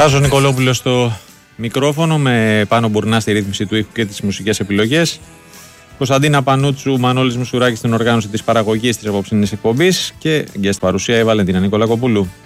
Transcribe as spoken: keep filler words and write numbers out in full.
Θάσος Νικολόπουλος στο μικρόφωνο με Πάνο Μπουρνά στη ρύθμιση του ήχου και τις μουσικές επιλογές. Κωνσταντίνα Πανούτσου, Μανώλης Μουσουράκης στην οργάνωση της παραγωγής της απόψινής εκπομπής και guest παρουσία η Βαλεντίνα Νικολακοπούλου.